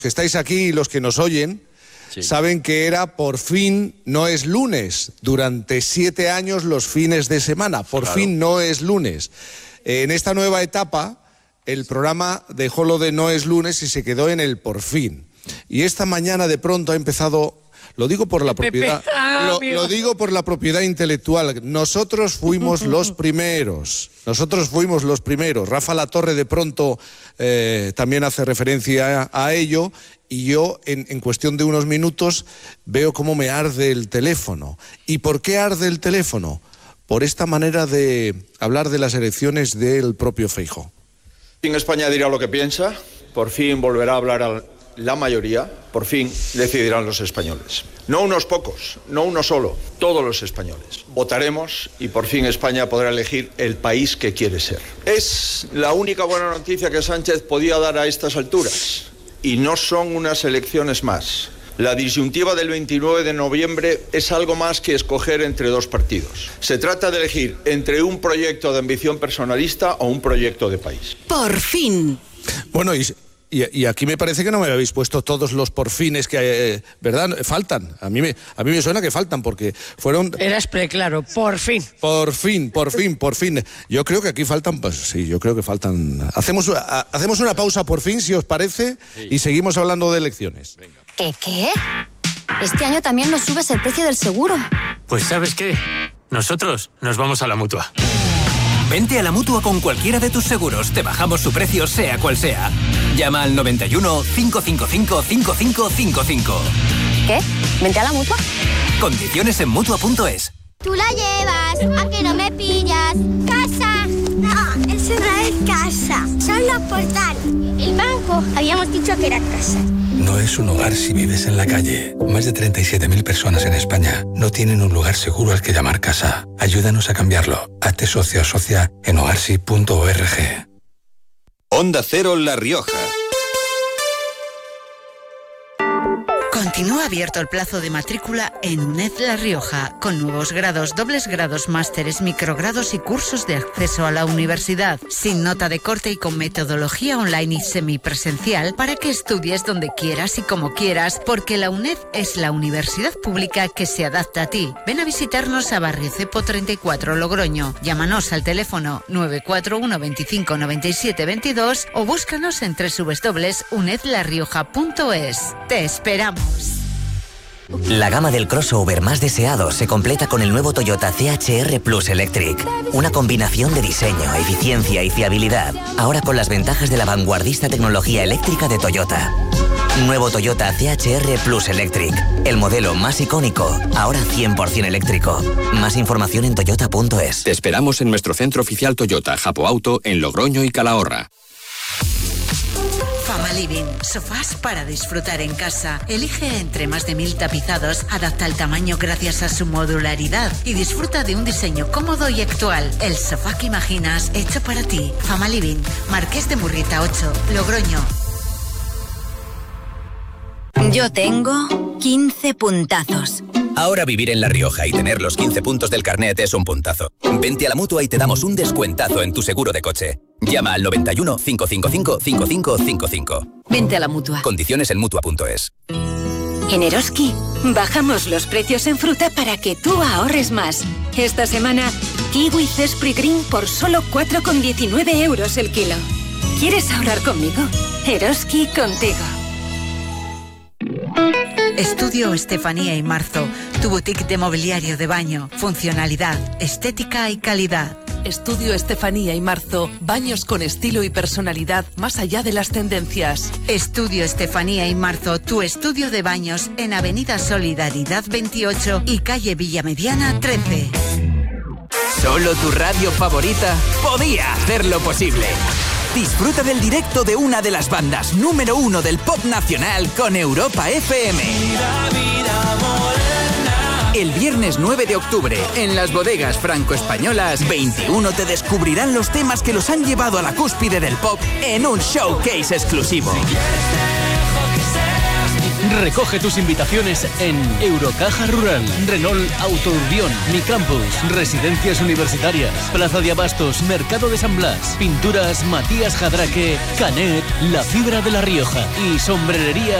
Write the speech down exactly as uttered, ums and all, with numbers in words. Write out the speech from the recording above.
que estáis aquí y los que nos oyen, sí, saben que era Por fin no es lunes. Durante siete años los fines de semana. Por claro. fin no es lunes. En esta nueva etapa, el programa dejó lo de no es lunes y se quedó en el por fin. Y esta mañana de pronto ha empezado... Lo digo por la propiedad, lo, lo digo por la propiedad intelectual. Nosotros fuimos los primeros. Nosotros fuimos los primeros. Rafa Latorre de pronto eh, también hace referencia a, a ello. Y yo, en, en cuestión de unos minutos, veo cómo me arde el teléfono. ¿Y por qué arde el teléfono? Por esta manera de hablar de las elecciones del propio Feijóo. Por fin España dirá lo que piensa. Por fin volverá a hablar al... La mayoría, por fin, decidirán los españoles. No unos pocos, no uno solo, todos los españoles. Votaremos y por fin España podrá elegir el país que quiere ser. Es la única buena noticia que Sánchez podía dar a estas alturas. Y no son unas elecciones más. La disyuntiva del veintinueve de noviembre es algo más que escoger entre dos partidos. Se trata de elegir entre un proyecto de ambición personalista o un proyecto de país. Por fin. Bueno, y... Y, y aquí me parece que no me habéis puesto todos los porfines que, eh, ¿verdad? Faltan. A mí, me, a mí me suena que faltan porque fueron... Eras preclaro, por fin. Por fin, por fin, por fin. Yo creo que aquí faltan, pues sí, yo creo que faltan... Hacemos, a, hacemos una pausa por fin, si os parece, sí, y seguimos hablando de elecciones. Venga. ¿Qué, qué? Este año también nos subes el precio del seguro. Pues ¿sabes qué? Nosotros nos vamos a la Mutua. Vente a la Mutua con cualquiera de tus seguros. Te bajamos su precio, sea cual sea. Llama al noventa y uno, cinco cinco cinco, cinco cinco cinco cinco. ¿Qué? ¿Vente a la Mutua? Condiciones en Mutua punto es. Tú la llevas, a que no me pillas. ¡Casa! No, eso no es casa. Son los portales. El banco, habíamos dicho que era casa. No es un hogar si vives en la calle. Más de treinta y siete mil personas en España no tienen un lugar seguro al que llamar casa. Ayúdanos a cambiarlo. Hazte socio o socia en hogarsi punto org. Onda Cero La Rioja. Continúa abierto el plazo de matrícula en UNED La Rioja, con nuevos grados, dobles grados, másteres, microgrados y cursos de acceso a la universidad, sin nota de corte y con metodología online y semipresencial para que estudies donde quieras y como quieras, porque la UNED es la universidad pública que se adapta a ti. Ven a visitarnos a Barrio Cepo treinta y cuatro, Logroño. Llámanos al teléfono nueve cuatro uno, veinticinco, noventa y siete, veintidós o búscanos en doble u doble u doble u punto uned la rioja punto es. ¡Te esperamos! La gama del crossover más deseado se completa con el nuevo Toyota C H R Plus Electric. Una combinación de diseño, eficiencia y fiabilidad. Ahora con las ventajas de la vanguardista tecnología eléctrica de Toyota. Nuevo Toyota C H R Plus Electric. El modelo más icónico, ahora cien por ciento eléctrico. Más información en toyota punto es. Te esperamos en nuestro centro oficial Toyota, Japo Auto, en Logroño y Calahorra. Fama Living, sofás para disfrutar en casa. Elige entre más de mil tapizados, adapta el tamaño gracias a su modularidad y disfruta de un diseño cómodo y actual. El sofá que imaginas, hecho para ti. Fama Living, Marqués de Murrieta ocho, Logroño. Yo tengo quince puntazos. Ahora vivir en La Rioja y tener los quince puntos del carnet es un puntazo. Vente a la Mutua y te damos un descuentazo en tu seguro de coche. Llama al noventa y uno, cinco cinco cinco, cinco cinco cinco cinco. Vente a la Mutua. Condiciones en Mutua punto es. En Eroski, bajamos los precios en fruta para que tú ahorres más. Esta semana, kiwi Zespri Green por solo cuatro con diecinueve euros el kilo. ¿Quieres ahorrar conmigo? Eroski contigo. Estudio Estefanía y Marzo, tu boutique de mobiliario de baño, funcionalidad, estética y calidad. Estudio Estefanía y Marzo, baños con estilo y personalidad más allá de las tendencias. Estudio Estefanía y Marzo, tu estudio de baños en Avenida Solidaridad veintiocho y calle Villamediana trece. Solo tu radio favorita podía hacerlo posible. Disfruta del directo de una de las bandas número uno del pop nacional con Europa F M. El viernes nueve de octubre, en las bodegas franco-españolas, veintiuno te descubrirán los temas que los han llevado a la cúspide del pop en un showcase exclusivo. Recoge tus invitaciones en Eurocaja Rural, Renault Auto Urbión, Mi Campus, Residencias Universitarias, Plaza de Abastos, Mercado de San Blas, Pinturas Matías Jadraque, Canet, La Fibra de La Rioja y Sombrerería